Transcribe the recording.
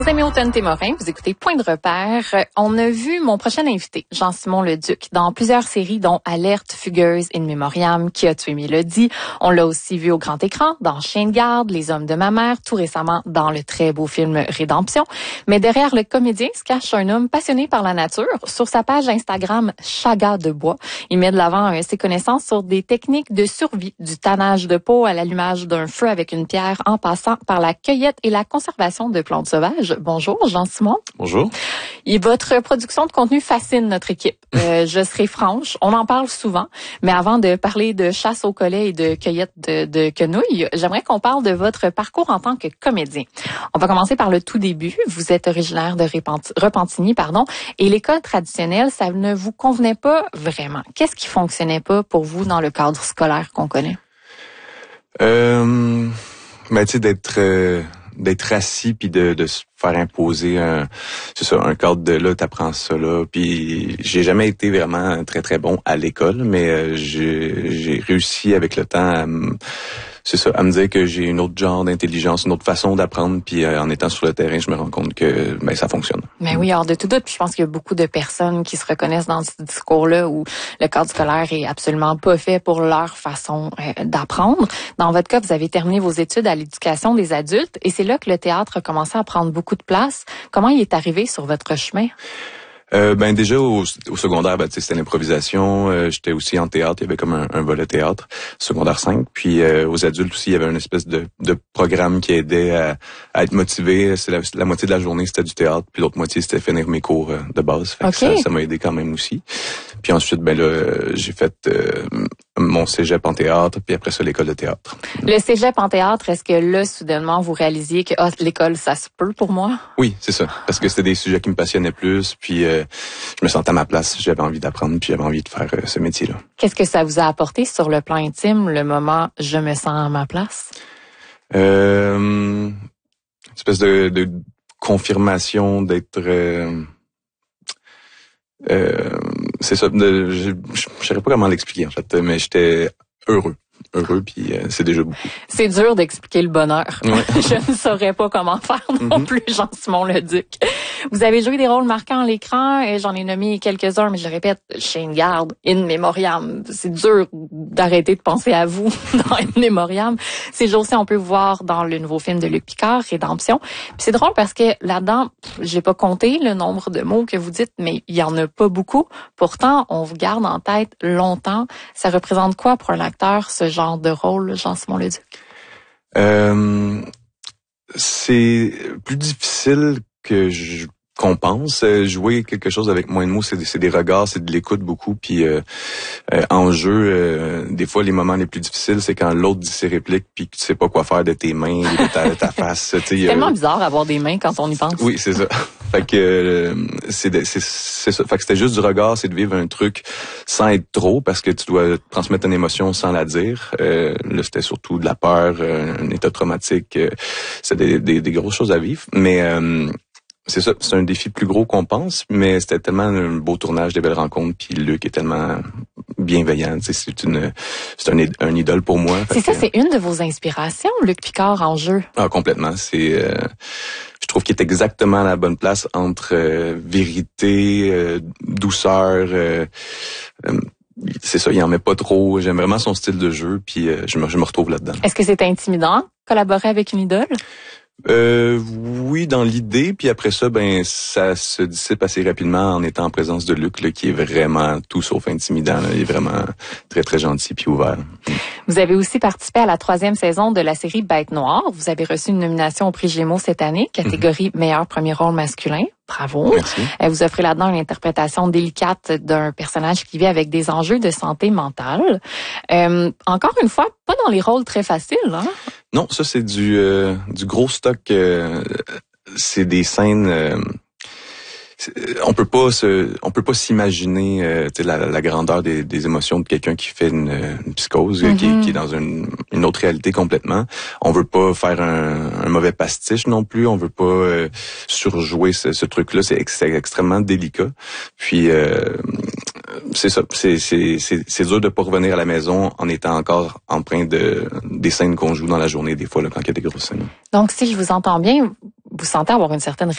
Mes amis Automne-Témorin, vous écoutez Point de repère. On a vu mon prochain invité, Jean-Simon Leduc, dans plusieurs séries dont Alerte, Fugueuse, In Memoriam, Qui a tué Mélodie. On l'a aussi vu au grand écran, dans Chien de garde, Les hommes de ma mère, tout récemment dans le très beau film Rédemption. Mais derrière le comédien se cache un homme passionné par la nature. Sur sa page Instagram, Chaga de bois, il met de l'avant ses connaissances sur des techniques de survie, du tannage de peau à l'allumage d'un feu avec une pierre en passant par la cueillette et la conservation de plantes sauvages. Bonjour, Jean-Simon. Bonjour. Et votre production de contenu fascine notre équipe. Je serai franche, on en parle souvent, mais avant de parler de chasse au collet et de cueillette de quenouilles, j'aimerais qu'on parle de votre parcours en tant que comédien. On va commencer par le tout début. Vous êtes originaire de Repentigny, et l'école traditionnelle, ça ne vous convenait pas vraiment. Qu'est-ce qui fonctionnait pas pour vous dans le cadre scolaire qu'on connaît? Tu sais, d'être assis puis de se faire imposer un cadre de là, t'apprends ça là. Puis j'ai jamais été vraiment très très bon à l'école, mais j'ai réussi avec le temps à me dire que j'ai une autre genre d'intelligence, une autre façon d'apprendre, puis en étant sur le terrain, je me rends compte que ça fonctionne. Mais oui, hors de tout doute, puis je pense qu'il y a beaucoup de personnes qui se reconnaissent dans ce discours-là où le cadre scolaire est absolument pas fait pour leur façon d'apprendre. Dans votre cas, vous avez terminé vos études à l'éducation des adultes et c'est là que le théâtre a commencé à prendre beaucoup de place. Comment il est arrivé sur votre chemin? Déjà au secondaire, c'était l'improvisation. J'étais aussi en théâtre, il y avait comme un volet théâtre, secondaire 5. Puis aux adultes aussi, il y avait une espèce de programme qui aidait à être motivé. C'est la moitié de la journée, c'était du théâtre, puis l'autre moitié, c'était finir mes cours de base. Fait que ça m'a aidé quand même aussi. Puis ensuite, j'ai fait mon cégep en théâtre, puis après ça, l'école de théâtre. Le cégep en théâtre, est-ce que là, soudainement, vous réalisiez que l'école, ça se peut pour moi? Oui, c'est ça. Parce que c'était des sujets qui me passionnaient plus, puis je me sentais à ma place. J'avais envie d'apprendre, puis j'avais envie de faire ce métier-là. Qu'est-ce que ça vous a apporté sur le plan intime, le moment « je me sens à ma place » ? Une espèce de confirmation d'être... c'est ça. Je saurais pas comment l'expliquer, en fait, mais j'étais heureux, puis c'est déjà beaucoup. C'est dur d'expliquer le bonheur. Ouais. Je ne saurais pas comment faire non plus, Jean-Simon Leduc. Vous avez joué des rôles marquants à l'écran, et j'en ai nommé quelques-uns, mais je le répète, Chien de garde, In Memoriam. C'est dur d'arrêter de penser à vous dans In Memoriam. Ces jours-ci, on peut vous voir dans le nouveau film de Luc Picard, Rédemption. Puis c'est drôle parce que là-dedans, j'ai pas compté le nombre de mots que vous dites, mais il y en a pas beaucoup. Pourtant, on vous garde en tête longtemps. Ça représente quoi pour un acteur, ce genre de rôle, Jean-Simon Leduc? C'est plus difficile qu'on pense. Jouer quelque chose avec moins de mots, c'est des regards, c'est de l'écoute beaucoup. Puis en jeu, des fois, les moments les plus difficiles, c'est quand l'autre dit ses répliques puis que tu sais pas quoi faire de tes mains, de ta face. C'est tellement bizarre d'avoir des mains quand on y pense. Oui, c'est ça. Fait que c'est ça. Fait que c'était juste du regard, c'est de vivre un truc sans être trop, parce que tu dois transmettre une émotion sans la dire. Là, c'était surtout de la peur, un état traumatique. C'était des grosses choses à vivre. Mais c'est ça, c'est un défi plus gros qu'on pense, mais c'était tellement un beau tournage, des belles rencontres, puis Luc est tellement bienveillant, c'est un idole pour moi. C'est ça, c'est une de vos inspirations, Luc Picard en jeu. Ah, complètement, je trouve qu'il est exactement à la bonne place entre vérité, douceur, c'est ça, il en met pas trop. J'aime vraiment son style de jeu, puis je me retrouve là-dedans. Est-ce que c'est intimidant, collaborer avec une idole? Oui, dans l'idée, puis après ça, ça se dissipe assez rapidement en étant en présence de Luc, là, qui est vraiment tout sauf intimidant. Là. Il est vraiment très, très gentil puis ouvert. Vous avez aussi participé à la 3e saison de la série Bête Noire. Vous avez reçu une nomination au prix Gémeaux cette année, catégorie meilleur premier rôle masculin. Bravo. Merci. Vous offrez là-dedans une interprétation délicate d'un personnage qui vit avec des enjeux de santé mentale. Encore une fois, pas dans les rôles très faciles, hein? Non, ça c'est du gros stock. C'est des scènes. On peut pas s'imaginer la grandeur des émotions de quelqu'un qui fait une psychose, qui est dans une autre réalité complètement. On veut pas faire un mauvais pastiche non plus. On veut pas surjouer ce truc-là. C'est extrêmement délicat. Puis c'est ça. C'est dur de pas revenir à la maison en étant encore empreint des scènes qu'on joue dans la journée des fois là, quand il y a des grosses scènes. Donc si je vous entends bien, vous sentez avoir une certaine